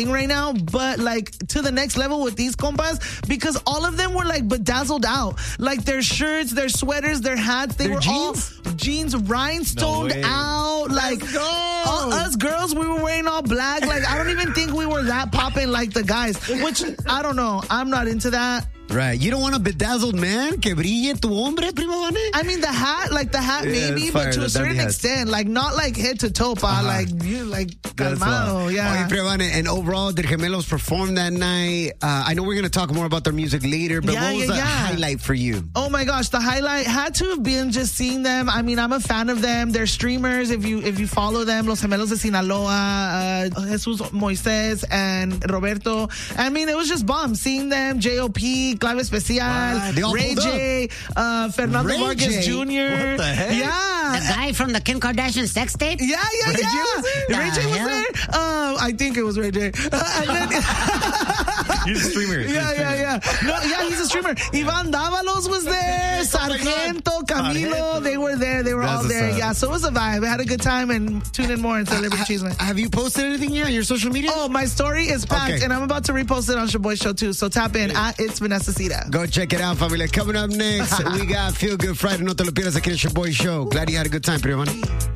thing right now, but like to the next level with these compas, because all of them were like bedazzled out. Like their shirts, their sweaters, their hats, they were jeans? all jeans rhinestoned out. Like us girls, we were wearing all black. Like I don't even think we were that popping like the guys, which I don't know. I'm not into that. Right. You don't want a bedazzled man que brille tu hombre, Prima Vane? I mean, the hat maybe, but to a certain extent. Like, not like head to toe, like, you like, calmado, yeah. Okay, Prima Vane, and overall, did Gemelos perform that night? I know we're going to talk more about their music later, but what was the highlight for you? Oh my gosh, the highlight had to have been just seeing them. I mean, I'm a fan of them. They're streamers. If you follow them, Los Gemelos de Sinaloa, Jesus Moises, and Roberto. I mean, it was just bomb. Seeing them, J.O.P., Clave Especial, Ray J, Fernando Ray Vargas J. Jr. What the heck? Yeah. The guy from the Kim Kardashian sex tape? Yeah. Ray J was there? I think it was Ray J. And then... He's a streamer. Yeah. No, yeah, he's a streamer. Ivan Davalos was there. Sargento, Camilo, they were there. They were all there. Yeah, so it was a vibe. I had a good time, and tune in more in Celebrity Cheeseman. Have you posted anything yet on your social media? Oh, my story is packed, and I'm about to repost it on Shaboy Show too. So tap in at It's Vanessa Cita. Go check it out, familia. Coming up next, we got Feel Good Friday. No te lo pierdas aquí en Shaboy Show. Glad you had a good time, Prima Vane.